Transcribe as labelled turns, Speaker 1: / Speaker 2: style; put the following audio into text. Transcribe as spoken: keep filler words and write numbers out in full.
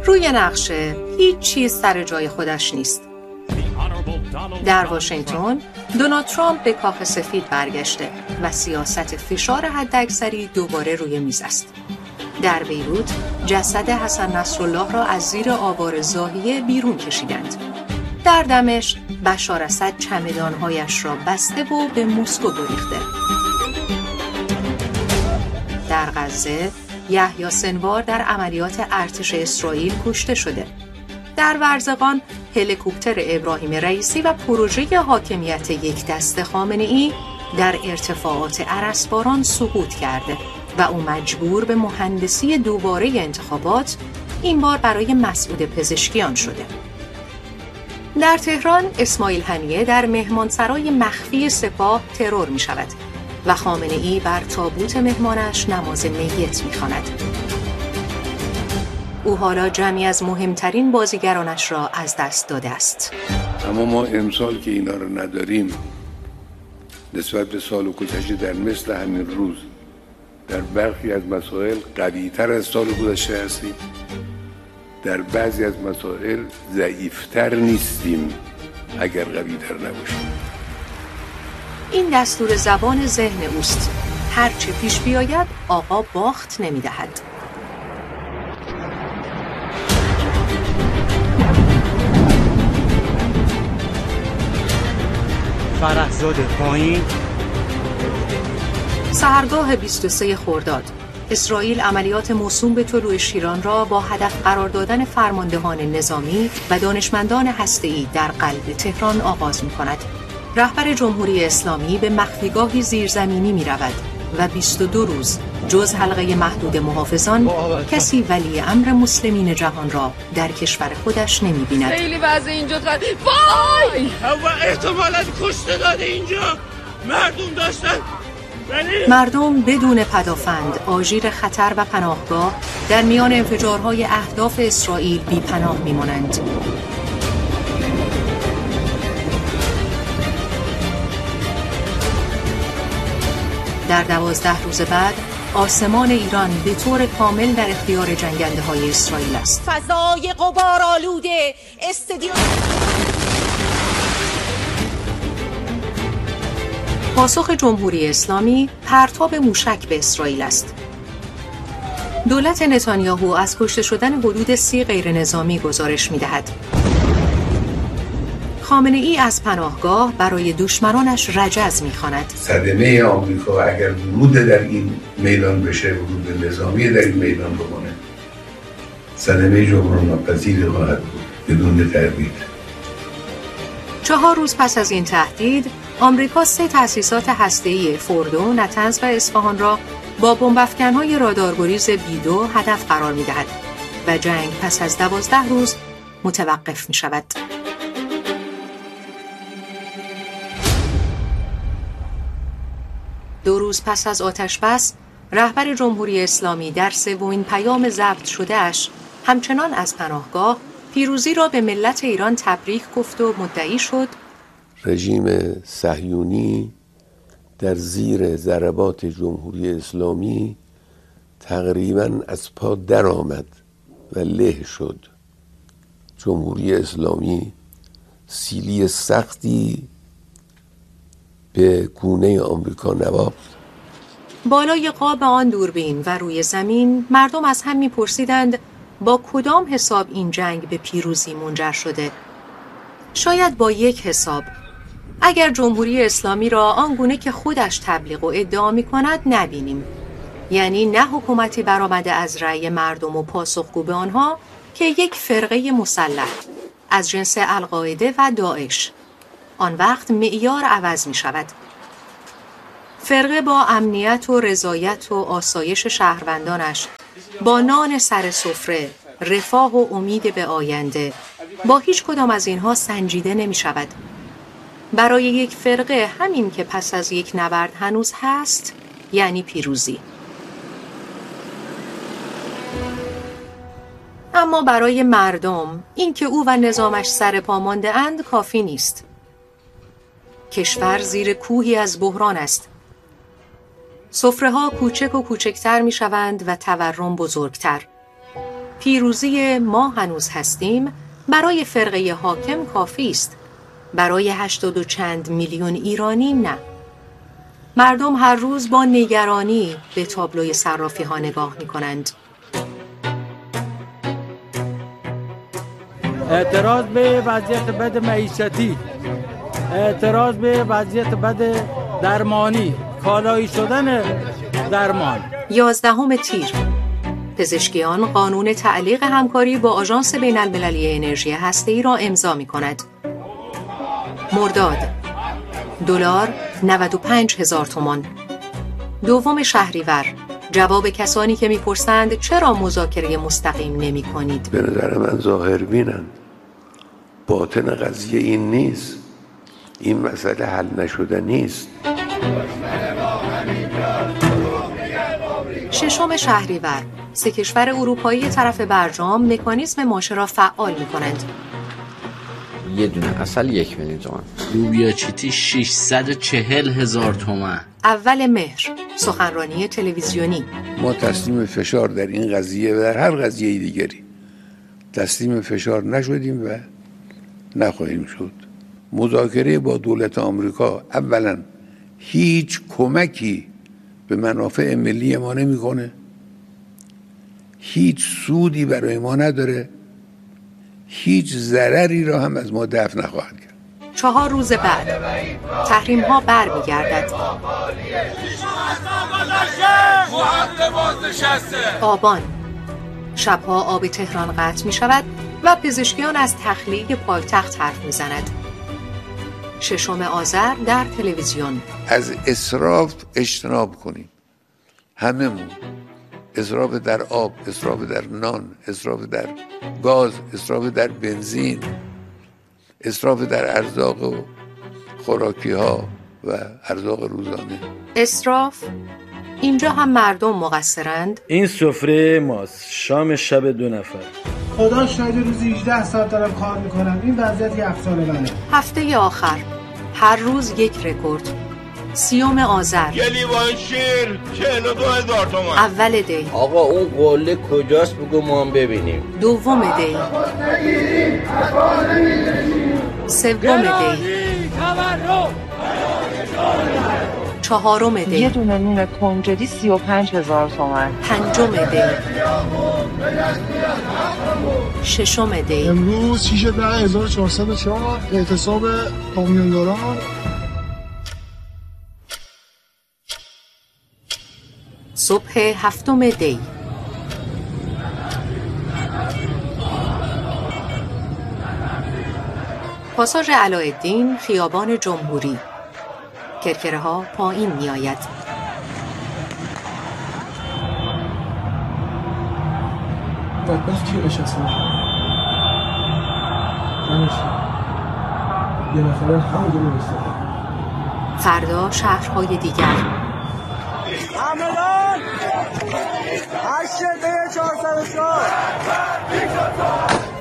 Speaker 1: روی نقشه هیچ چیز سر جای خودش نیست. در واشنگتن دونالد ترامپ به کاخ سفید برگشته و سیاست فشار حداکثری دوباره روی میز است. در بیروت جسد حسن نصرالله را از زیر آوار زاهیه بیرون کشیدند. در دمشق بشار اسد چمدانهایش را بسته و به مسکو گریخته. در غزه یحیی سنوار در عملیات ارتش اسرائیل کشته شده. در ورزقان هلیکوپتر ابراهیم رئیسی و پروژه حاکمیت یک دست خامنه‌ای در ارتفاعات ارسباران سقوط کرده و او مجبور به مهندسی دوباره انتخابات، این بار برای مسعود پزشکیان شده. در تهران اسماعیل هنیه در مهمانسرای مخفی سپاه ترور می شود و خامنه‌ای بر تابوت مهمانش نماز میت می خواند. او حالا جمعی از مهمترین بازیگرانش را از دست داده است.
Speaker 2: اما ما امسال که اینا رو نداریم، نسبت به سال گذشته در مثل همین روز در برخی از مسائل قوی‌تر از سال گذشته هستیم، در بعضی از مسائل ضعیف‌تر نیستیم اگر قوی‌تر نباشیم.
Speaker 1: این دستور زبان ذهن اوست. هرچه پیش بیاید آقا باخت نمی‌دهد.
Speaker 3: فرهزاد پایین.
Speaker 1: سحرگاه بیست و سوم خرداد اسرائیل عملیات موسوم به طلوع شیران را با هدف قرار دادن فرماندهان نظامی و دانشمندان هسته‌ای در قلب تهران آغاز می‌کند. رهبر جمهوری اسلامی به مخفیگاهی زیرزمینی می‌رود و بیست و دو روز جز حلقه محدود محافظان کسی ولی امر مسلمین جهان را در کشور خودش نمی‌بیند.
Speaker 4: خیلی وضع اینجا خراب. وای!
Speaker 5: هوا احتمالاً کشته داده اینجا. مردم داشتن
Speaker 1: مردم بدون پدافند آژیر خطر و پناهگاه در میان انفجارهای اهداف اسرائیل بی پناه می‌مانند. در دوازده روز بعد آسمان ایران به طور کامل در اختیار جنگنده‌های اسرائیل است.
Speaker 6: فضای غبارآلوده استادیوم.
Speaker 1: پاسخ جمهوری اسلامی پرتاب موشک به اسرائیل است. دولت نتانیاهو از کشته شدن حدود سی غیر نظامی گزارش می‌دهد. خامنه‌ای از پناهگاه برای دشمنانش رجز می‌خواند.
Speaker 2: صدمه آمریکا اگر ورود در این میدان بشه، ورود نظامی در این میدان بکنه، صدمه جبران‌ناپذیری خواهد بود بدون تردید.
Speaker 1: چهار روز پس از این تهدید، آمریکا سه تأسیسات هسته‌ای فوردو، نتنز و اصفهان را با بمب‌افکن‌های رادارگریز بی دو هدف قرار می‌دهد و جنگ پس از دوازده روز متوقف می‌شود. دو روز پس از آتش‌بس، رهبر جمهوری اسلامی در سومین پیام ضبط شده‌اش همچنان از پناهگاه پیروزی را به ملت ایران تبریک گفت و مدعی شد
Speaker 2: رژیم صهیونی در زیر ضربات جمهوری اسلامی تقریباً از پا در آمد و له شد. جمهوری اسلامی سیلی سختی به گونه آمریکا نواخت.
Speaker 1: بالای قاب آن دوربین و روی زمین مردم از هم می‌پرسیدند با کدام حساب این جنگ به پیروزی منجر شده؟ شاید با یک حساب. اگر جمهوری اسلامی را آنگونه که خودش تبلیغ و ادعا می‌کند نبینیم، یعنی نه حکومتی برآمده از رأی مردم و پاسخگو به آنها که یک فرقه مسلح از جنس القاعده و داعش، آن وقت معیار عوض می‌شود. فرقه با امنیت و رضایت و آسایش شهروندانش، با نان سر سفره، رفاه و امید به آینده، با هیچ کدام از اینها سنجیده نمی شود. برای یک فرقه همین که پس از یک نبرد هنوز هست یعنی پیروزی. اما برای مردم این که او و نظامش سر پا مانده اند کافی نیست. کشور زیر کوهی از بحران است. سفره‌ها کوچک و کوچکتر می شوند و تورم بزرگتر. پیروزی ما هنوز هستیم برای فرقه حاکم کافی است، برای هشتاد و چند میلیون ایرانی نه. مردم هر روز با نگرانی به تابلوی صرافی ها نگاه می کنند.
Speaker 3: اعتراض به وضعیت بد معیشتی، اعتراض به وضعیت بد درمانی، کالایی شدن درمان.
Speaker 1: یازدهم تیر، پزشکیان قانون تعلیق همکاری با آژانس بین المللی انرژی هسته‌ای را امضا می کند. مرداد، دلار نود و پنج هزار تومان. دوم شهریور، جواب کسانی که میپرسند چرا مذاکره مستقیم نمی کنید.
Speaker 2: به نظر من ظاهر بینند. باطن قضیه این نیست. این مسئله حل نشده نیست.
Speaker 1: ششم شهریور، سه کشور اروپایی طرف برجام مکانیزم ماشه را فعال می کنند.
Speaker 7: یه دونه عسل یک میلیون تومان.
Speaker 5: لوبیا چیتی ششصد و چهل هزار تومان.
Speaker 1: اول مهر، سخنرانی تلویزیونی.
Speaker 2: ما تسلیم فشار در این قضیه و در هر قضیه دیگری تسلیم فشار نشدیم و نخواهیم شد. مذاکره با دولت آمریکا اولا هیچ کمکی به منافع ملی ما نمیکنه، هیچ سودی برای ما نداره، هیچ ضرری را هم از ما دفع نخواهد کرد.
Speaker 1: چهار روز بعد تحریم ها بر می گردد. آبان، شبها آب تهران قطع می شود و پزشکیان از تخلیه پایتخت حرف می زند. ششم آذر در تلویزیون،
Speaker 2: از اسراف اجتناب کنیم هممون. اسراف در آب، اسراف در نان، اسراف در گاز، اسراف در بنزین، اسراف در ارزاق و خوراکی ها و ارزاق روزانه.
Speaker 1: اسراف؟ اینجا هم مردم مقصرند؟
Speaker 8: این سفره ماست، شام شب دو نفر.
Speaker 9: خدا شاید روزی هجده ساعت دارم کار میکنم. این وضعیت یک سال منه.
Speaker 1: هفته آخر، هر روز یک رکورد. سیوم آذر،
Speaker 5: یه لیوان شیر چهل و دو هزار تومان.
Speaker 1: اول دی.
Speaker 7: آقا اون قله کجاست بگو ما هم ببینیم.
Speaker 1: دوم دی. سوم دی. چهارم دی.
Speaker 10: یه دونه نون کنجدی سی و پنج هزار تومان.
Speaker 1: پنجم دی. ششم دی.
Speaker 9: امروز شیش ده هزار و چهارصد و چهار اعتصاب کامیونداران.
Speaker 1: صبح هفتم دی. پاساژ علاءالدین، خیابان جمهوری. کرکره ها پایین می آید.
Speaker 9: بدبخت کیه نشسته؟ منشه. یه نفرن همون دو بستده.
Speaker 1: فردا شهرهای دیگر.
Speaker 9: همدان هشت ده چهارصد و چهار